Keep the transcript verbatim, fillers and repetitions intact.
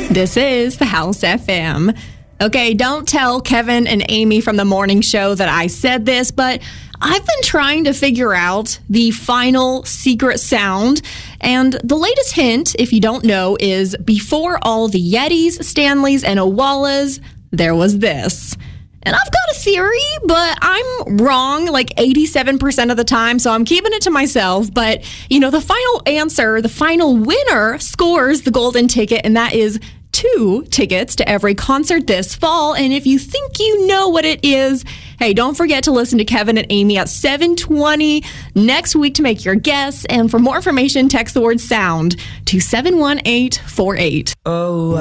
This is the House F M. Okay, don't tell Kevin and Amy from the morning show that I said this, but I've been trying to figure out the final secret sound. And the latest hint, if you don't know, is before all the Yetis, Stanleys, and Owalas, there was this. And I've got a theory, but I'm wrong like eighty-seven percent of the time, so I'm keeping it to myself. But, you know, the final answer, the final winner scores the golden ticket, and that is two tickets to every concert this fall. And if you think you know what it is, hey, don't forget to listen to Kevin and Amy at seven twenty next week to make your guess. And for more information, text the word sound to seven one eight four eight. Oh.